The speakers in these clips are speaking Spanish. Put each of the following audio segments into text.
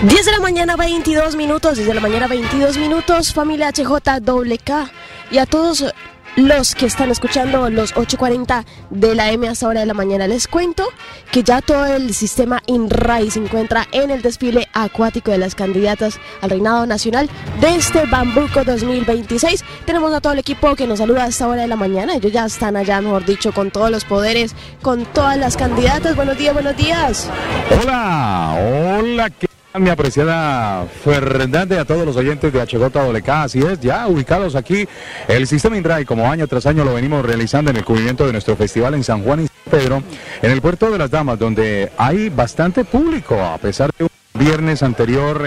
10 de la mañana 22 minutos, 10 de la mañana 22 minutos, familia HJWK y a todos los que están escuchando los 8:40 de la M hasta hora de la mañana. Les cuento que ya todo el sistema INRAI se encuentra en el desfile acuático de las candidatas al reinado nacional de este Bambuco 2026. Tenemos a todo el equipo que nos saluda a esta hora de la mañana. Ellos ya están allá, mejor dicho, con todos los poderes, con todas las candidatas. Buenos días, buenos días. Hola, hola, ¿qué tal, mi apreciada Fernández, a todos los oyentes de HJWK? Así es, ya ubicados aquí, el sistema INRAI, como año tras año lo venimos realizando en el cubrimiento de nuestro festival en San Juan y San Pedro, en el Puerto de las Damas, donde hay bastante público, a pesar de un viernes anterior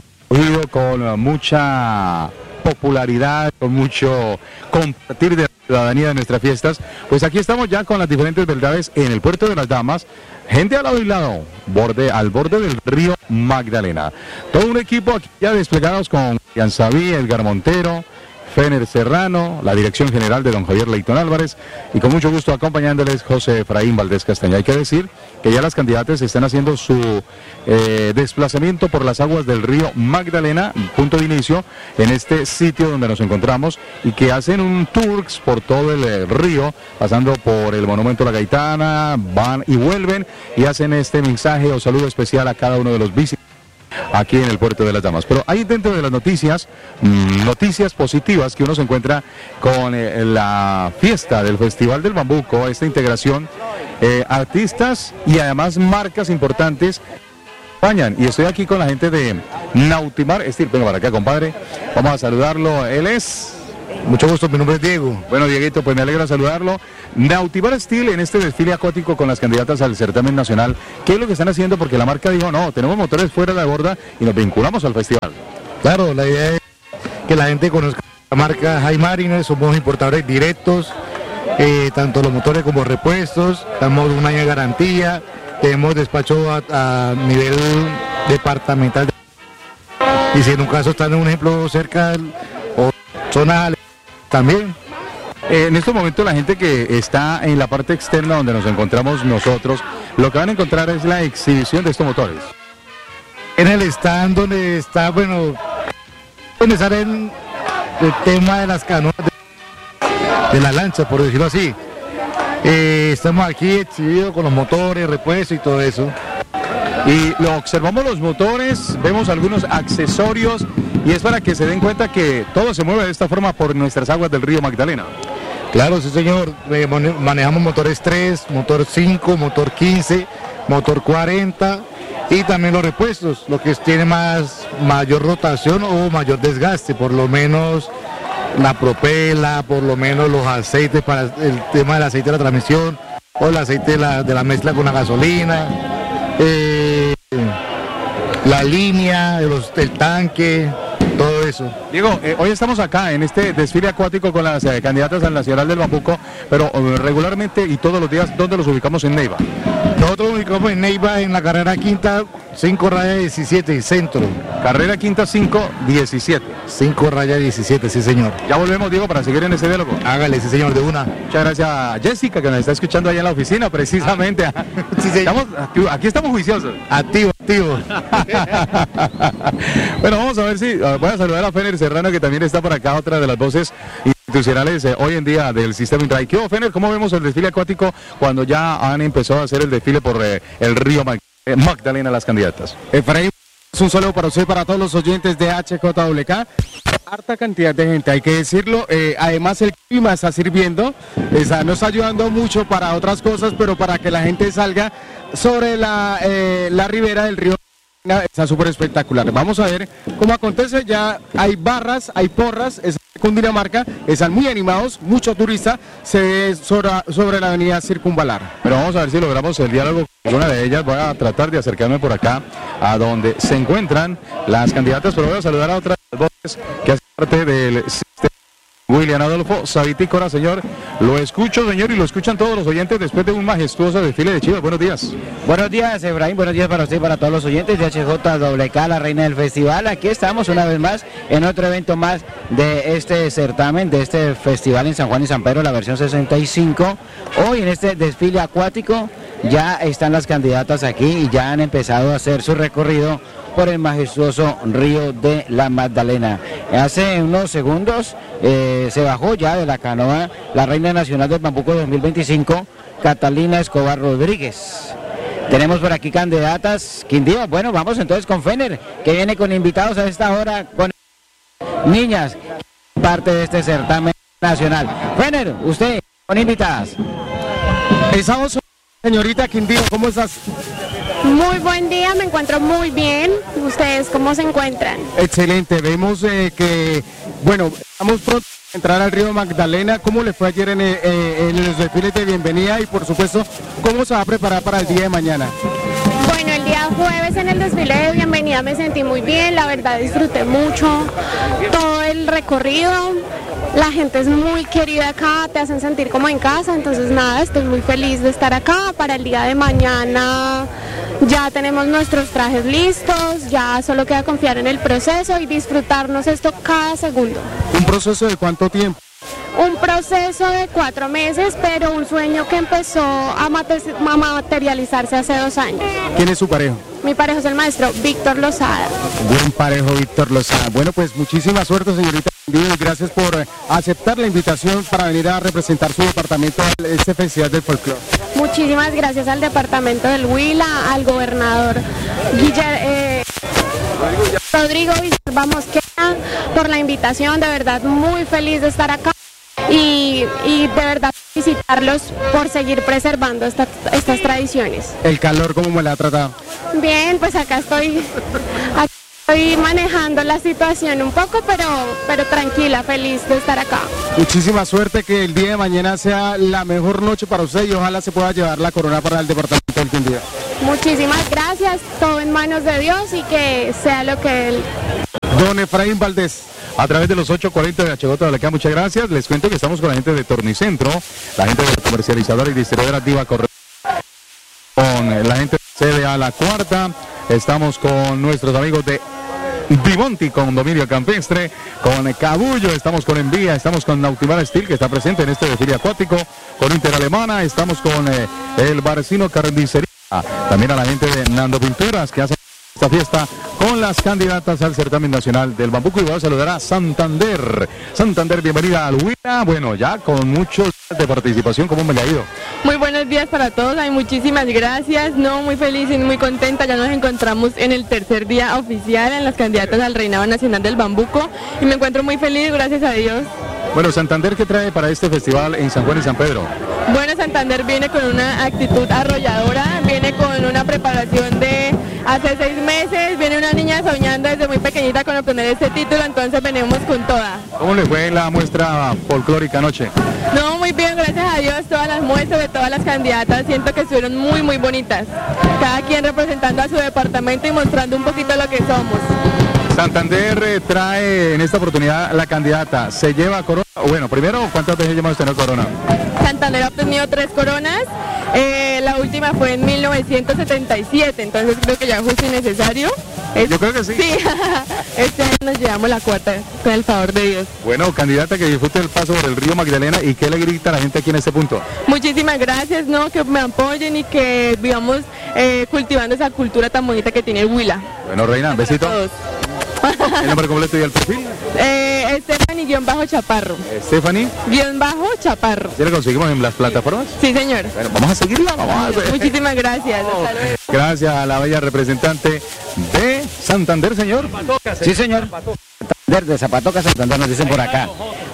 con mucha popularidad, con mucho compartir de la ciudadanía de nuestras fiestas. Pues aquí estamos ya con las diferentes verdades en el Puerto de las Damas, gente al lado y lado, al borde del río Magdalena. Todo un equipo aquí ya desplegados con Jan Sabí, Edgar Montero, Fener Serrano, la dirección general de don Javier Leighton Álvarez, y con mucho gusto acompañándoles José Efraín Valdés Castaña. Hay que decir que ya las candidatas están haciendo su desplazamiento por las aguas del río Magdalena, punto de inicio en este sitio donde nos encontramos, y que hacen un tour por todo el río, pasando por el Monumento a la Gaitana, van y vuelven y hacen este mensaje o saludo especial a cada uno de los visitantes aquí en el Puerto de las Damas. Pero hay dentro de las noticias, noticias positivas que uno se encuentra con la fiesta del Festival del Bambuco, esta integración, artistas y además marcas importantes acompañan. Y estoy aquí con la gente de Nautimar Steel. Venga para acá, compadre, vamos a saludarlo. Él es... Mucho gusto, mi nombre es Diego. Bueno, Dieguito, pues me alegra saludarlo. Nautimar Steel en este desfile acuático con las candidatas al certamen nacional. ¿Qué es lo que están haciendo? Porque la marca dijo, no, tenemos motores fuera de la borda y nos vinculamos al festival. Claro, la idea es que la gente conozca la marca High Mariner, somos importadores directos, tanto los motores como repuestos, damos un año de garantía, tenemos despacho a nivel departamental. Y si en un caso están en un ejemplo cerca o zona también. En estos momentos la gente que está en la parte externa donde nos encontramos nosotros, lo que van a encontrar es la exhibición de estos motores. En el stand donde está, bueno, donde sale el tema de las canoas de la lancha, por decirlo así. Estamos aquí exhibidos con los motores, repuestos y todo eso. Y lo observamos los motores, vemos algunos accesorios y es para que se den cuenta que todo se mueve de esta forma por nuestras aguas del río Magdalena. Claro, sí señor, manejamos motores 3, motor 5, motor 15, motor 40 y también los repuestos, lo que tiene mayor rotación o mayor desgaste, por lo menos la propela, por lo menos los aceites para el tema del aceite de la transmisión o el aceite de la mezcla con la gasolina. La línea, el tanque, todo eso. Diego, hoy estamos acá en este desfile acuático con las candidatas al Nacional del Bambuco, pero regularmente y todos los días, ¿dónde los ubicamos en Neiva? Nosotros nos ubicamos en Neiva, en la carrera quinta, 5 raya 17, centro. Carrera quinta 5, 17. 5 raya 17, sí señor. Ya volvemos, Diego, para seguir en este diálogo. Hágale, sí señor, de una. Muchas gracias a Jessica, que nos está escuchando allá en la oficina, precisamente. Sí, señor. Aquí estamos juiciosos. Activo. Bueno, vamos a ver si voy a saludar a Fener Serrano, que también está por acá, otra de las voces institucionales hoy en día del sistema INRAI. ¿Qué hubo, Fener? ¿Cómo vemos el desfile acuático cuando ya han empezado a hacer el desfile por el río Magdalena las candidatas? Efraín, un saludo para usted y para todos los oyentes de HJWK. Harta cantidad de gente, hay que decirlo. Además el clima está sirviendo, nos está ayudando mucho para otras cosas, pero para que la gente salga sobre la ribera del río está súper espectacular. Vamos a ver cómo acontece. Ya hay barras, hay porras, Cundinamarca, están muy animados, mucho turista se ve sobre la avenida Circunvalar. Pero vamos a ver si logramos el diálogo con una de ellas. Voy a tratar de acercarme por acá a donde se encuentran las candidatas, pero voy a saludar a otras voces que hacen parte del sistema. William Adolfo Sabitícora, señor, lo escucho, señor, y lo escuchan todos los oyentes después de un majestuoso desfile de Chivas. Buenos días. Buenos días, Efraín, buenos días para usted y para todos los oyentes de HJWK, la reina del festival. Aquí estamos una vez más en otro evento más de este certamen, de este festival en San Juan y San Pedro, la versión 65. Hoy en este desfile acuático ya están las candidatas aquí y ya han empezado a hacer su recorrido por el majestuoso río de la Magdalena. Hace unos segundos se bajó ya de la canoa la reina nacional del Bambuco 2025, Catalina Escobar Rodríguez. Tenemos por aquí candidatas, Quindío. Bueno, vamos entonces con Fener, que viene con invitados a esta hora, con niñas, parte de este certamen nacional. Fener, usted, con invitadas. Estamos, señorita Quindío, ¿cómo estás? Muy buen día, me encuentro muy bien. ¿Ustedes cómo se encuentran? Excelente, vemos que, bueno, estamos pronto a entrar al río Magdalena. ¿Cómo le fue ayer en los desfiles de bienvenida? Y por supuesto, ¿cómo se va a preparar para el día de mañana? Bueno, el día jueves en el desfile de bienvenida me sentí muy bien, la verdad disfruté mucho todo el recorrido. La gente es muy querida acá, te hacen sentir como en casa, entonces nada, estoy muy feliz de estar acá. Para el día de mañana ya tenemos nuestros trajes listos, ya solo queda confiar en el proceso y disfrutarnos esto cada segundo. ¿Un proceso de cuánto tiempo? Un proceso de 4 meses, pero un sueño que empezó a materializarse hace 2 años. ¿Quién es su pareja? Mi pareja es el maestro Víctor Lozada. Buen parejo, Víctor Lozada. Bueno, pues muchísima suerte, señorita. Y gracias por aceptar la invitación para venir a representar su departamento en este Festival del Folclore. Muchísimas gracias al departamento del Huila, al gobernador Rodrigo Villalba Mosquera por la invitación. De verdad, muy feliz de estar acá. Y de verdad felicitarlos por seguir preservando estas tradiciones. ¿El calor cómo me la ha tratado? Bien, pues acá estoy manejando la situación un poco, pero tranquila, feliz de estar acá. Muchísima suerte, que el día de mañana sea la mejor noche para usted y ojalá se pueda llevar la corona para el departamento del Quindío. Muchísimas gracias, todo en manos de Dios y que sea lo que Él. Don Efraín Valdés, a través de los 840 de Achegota Dolecá, muchas gracias. Les cuento que estamos con la gente de Tornicentro, la gente de la comercializadora y distribuidora Diva Correa, con la gente de CDA La Cuarta, estamos con nuestros amigos de Vimonti, con Dominio Campestre, con Cabullo, estamos con Envía, estamos con Nautimar Steel, que está presente en este desfile acuático, con Interalemana, estamos con el Barcino Carnicería, también a la gente de Nando Pinturas, que hace esta fiesta con las candidatas al certamen nacional del Bambuco. Y voy a saludar a Santander. Santander, bienvenida al Huila. Bueno, ya con muchos de participación, ¿cómo me le ha ido? Muy buenos días para todos, muchísimas gracias, muy feliz y muy contenta. Ya nos encontramos en el tercer día oficial en las candidatas al Reinado Nacional del Bambuco y me encuentro muy feliz, gracias a Dios. Bueno, Santander, ¿qué trae para este festival en San Juan y San Pedro? Bueno, Santander viene con una actitud arrolladora, viene con una preparación de hace 6 meses, viene una niña soñando desde muy pequeñita con obtener este título, entonces venimos con toda. ¿Cómo le fue la muestra folclórica anoche? No, muy bien, gracias a Dios, todas las muestras de todas las candidatas siento que estuvieron muy, muy bonitas. Cada quien representando a su departamento y mostrando un poquito lo que somos. Santander trae en esta oportunidad la candidata, ¿se lleva corona? Bueno, primero, ¿cuántas veces lleva usted corona? Santander ha obtenido 3 coronas, la última fue en 1977, entonces creo que ya es justo y necesario. Yo creo que sí. Sí, este año nos llevamos la 4ª, con el favor de Dios. Bueno, candidata, que disfrute el paso por el río Magdalena, ¿y qué le grita a la gente aquí en este punto? Muchísimas gracias, que me apoyen y que vivamos cultivando esa cultura tan bonita que tiene el Huila. Bueno, Reina, besito. ¿El nombre completo y el perfil? Stephanie-Chaparro. Stephanie-Chaparro. ¿Sí la conseguimos en las plataformas? Sí, señor. Bueno, vamos a seguirla. Muchísimas gracias. Gracias a la bella representante de Santander, señor. Sí, señor. Santander, de Zapatoca, Santander, nos dicen por acá.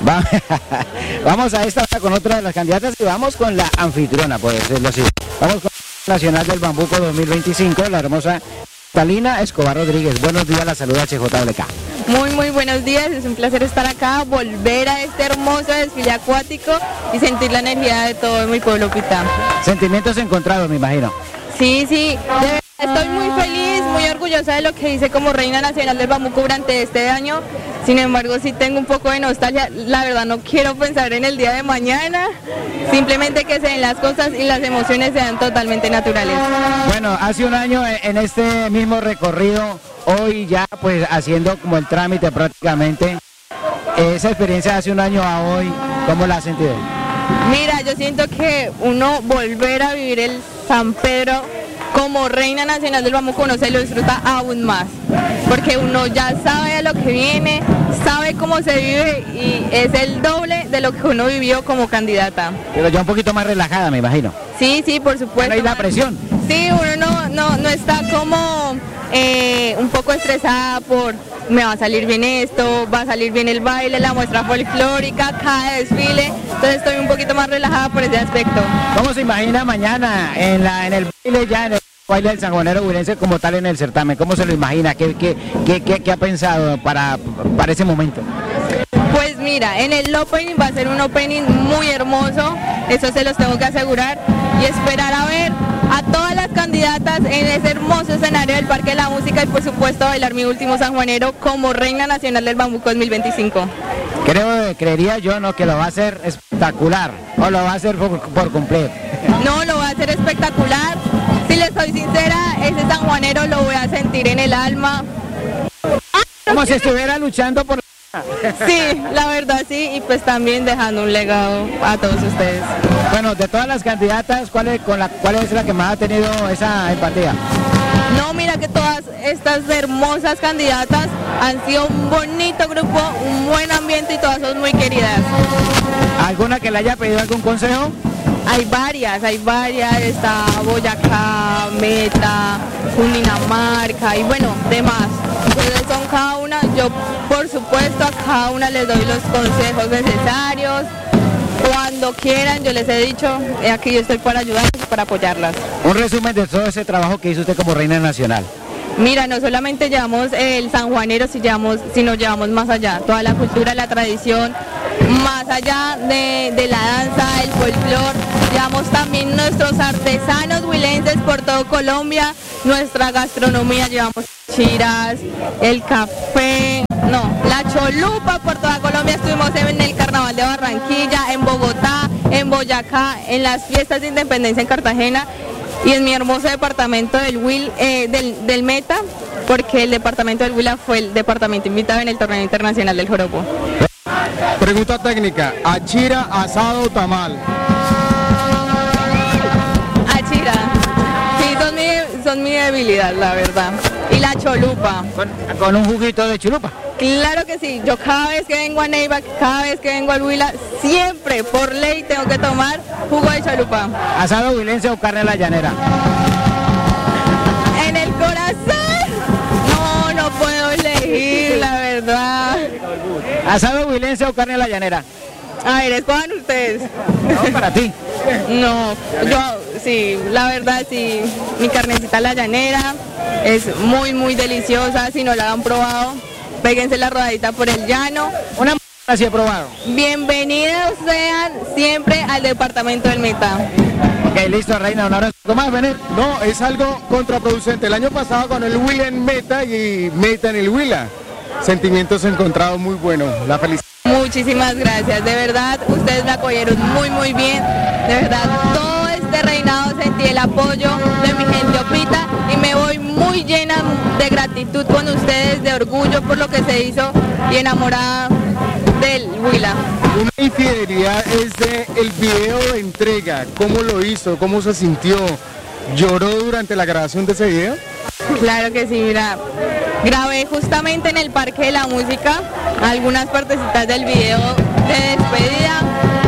Vamos a esta hora con otra de las candidatas y vamos con la anfitriona, por decirlo así. Vamos con la Nacional del Bambuco 2025, la hermosa Catalina Escobar Rodríguez. Buenos días, la saluda HJWK. Muy buenos días, es un placer estar acá, volver a este hermoso desfile acuático y sentir la energía de todo mi pueblo Pitá. Sentimientos encontrados, me imagino. Sí, de verdad estoy muy feliz, muy orgullosa de lo que hice como Reina Nacional del Bambuco durante este año. Sin embargo, sí tengo un poco de nostalgia, la verdad no quiero pensar en el día de mañana, simplemente que se den las cosas y las emociones sean totalmente naturales. Bueno, hace un año en este mismo recorrido, hoy ya pues haciendo como el trámite prácticamente, esa experiencia de hace un año a hoy, ¿cómo la has sentido? Mira, yo siento que uno volver a vivir el San Pedro como reina nacional del bambuco uno se lo disfruta aún más, porque uno ya sabe a lo que viene, sabe cómo se vive y es el doble de lo que uno vivió como candidata. Pero ya un poquito más relajada, me imagino. Sí, por supuesto. No hay la presión. Sí, uno no está como un poco estresada por me va a salir bien esto, va a salir bien el baile, la muestra folclórica, cada desfile, entonces estoy un poquito más relajada por ese aspecto. ¿Cómo se imagina mañana en el baile ya, en el baile del sanjuanero huilense como tal en el certamen? ¿Cómo se lo imagina? ¿Qué ha pensado para ese momento? Pues mira, en el opening va a ser un opening muy hermoso, eso se los tengo que asegurar, y esperar a ver a todas las candidatas en ese hermoso escenario del Parque de la Música y por supuesto bailar mi último sanjuanero como Reina Nacional del Bambuco 2025. Creería yo, ¿no?, que lo va a hacer espectacular, o lo va a hacer por completo. No, lo va a hacer espectacular. Si les soy sincera, ese sanjuanero lo voy a sentir en el alma. Como si estuviera luchando por... Sí, la verdad sí, y pues también dejando un legado a todos ustedes. Bueno, de todas las candidatas, ¿cuál es la que más ha tenido esa empatía? No, mira que todas estas hermosas candidatas han sido un bonito grupo, un buen ambiente y todas son muy queridas. ¿Alguna que le haya pedido algún consejo? Hay varias, está Boyacá, Meta, Cundinamarca y bueno, demás. Entonces son cada una, yo por supuesto a cada una les doy los consejos necesarios. Cuando quieran, yo les he dicho, aquí yo estoy para ayudarlas, para apoyarlas. Un resumen de todo ese trabajo que hizo usted como Reina Nacional. Mira, no solamente llevamos el sanjuanero, sino llevamos más allá, toda la cultura, la tradición, más allá de la danza, el folclor, llevamos también nuestros artesanos huilenses por todo Colombia, nuestra gastronomía, llevamos chiras, el café, la cholupa por toda Colombia, estuvimos en el Carnaval de Barranquilla, en Bogotá, en Boyacá, en las fiestas de independencia en Cartagena, y en mi hermoso departamento del Meta, porque el departamento del Huila fue el departamento invitado en el torneo internacional del joropo. Pregunta técnica, achira, asado, tamal. Achira, sí, son mi debilidad, la verdad. Y la cholupa. ¿Con un juguito de chulupa? Claro que sí, yo cada vez que vengo a Neiva, cada vez que vengo al Huila, siempre, por ley, tengo que tomar jugo de cholupa. ¿Asado huilense o carne a la llanera? En el corazón, no puedo elegir, la verdad. ¿Asado huilense o carne a la llanera? A ver, escojan ustedes. No, para ti. No, sí, la verdad sí, mi carnecita a la llanera es muy, muy deliciosa, si no la han probado. Péguense la rodadita por el llano. Una así he probado. Bienvenidos sean siempre al departamento del Meta. Ok, listo, Reina, un abrazo. ¿Cómo más, Benet? No, es algo contraproducente. El año pasado con el Huila en Meta y Meta en el Huila. Sentimientos encontrados muy buenos. La felicidad. Muchísimas gracias, de verdad, ustedes me acogieron muy, muy bien. De verdad, todo este reinado sentí el apoyo de mi gente opita y me voy muy llena de gratitud con ustedes, de orgullo por lo que se hizo y enamorada del Huila. Una infidelidad es el video de entrega. ¿Cómo lo hizo? ¿Cómo se sintió? ¿Lloró durante la grabación de ese video? Claro que sí, mira, grabé justamente en el Parque de la Música algunas partecitas del video de despedida.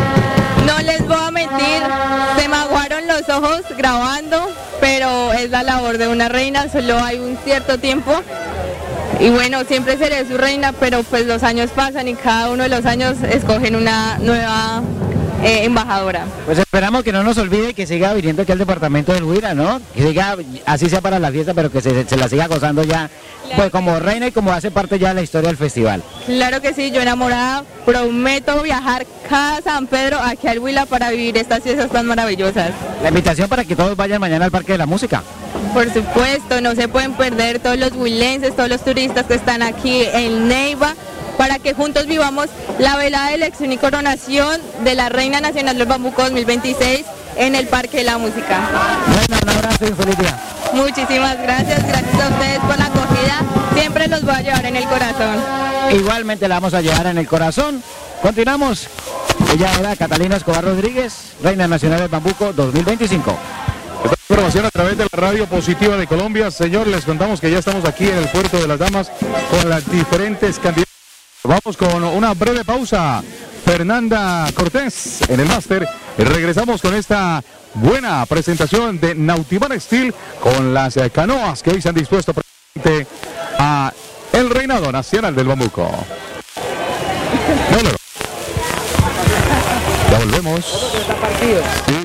No les voy a mentir, se me aguaron los ojos grabando, pero es la labor de una reina, solo hay un cierto tiempo. Y bueno, siempre seré su reina, pero pues los años pasan y cada uno de los años escogen una nueva embajadora. Pues esperamos que no nos olvide que siga viniendo aquí al departamento del Huila, ¿no? Que siga, así sea para la fiesta, pero que se la siga gozando ya, pues como reina y como hace parte ya de la historia del festival. Claro que sí, yo enamorada prometo viajar cada San Pedro aquí al Huila para vivir estas fiestas tan maravillosas. La invitación para que todos vayan mañana al Parque de la Música. Por supuesto, no se pueden perder todos los huilenses, todos los turistas que están aquí en Neiva, para que juntos vivamos la velada de elección y coronación de la Reina Nacional del Bambuco 2026 en el Parque de la Música. Bueno, un abrazo y un feliz día. Muchísimas gracias a ustedes por la acogida, siempre los voy a llevar en el corazón. Igualmente la vamos a llevar en el corazón. Continuamos. Ella era Catalina Escobar Rodríguez, Reina Nacional del Bambuco 2025. Información a través de la Radio Positiva de Colombia. Señor, les contamos que ya estamos aquí en el Puerto de las Damas con las diferentes candidatas. Vamos con una breve pausa. Fernanda Cortés en el máster. Regresamos con esta buena presentación de Nautivan Steel con las canoas que hoy se han dispuesto frente a el reinado nacional del bambuco. Ya volvemos.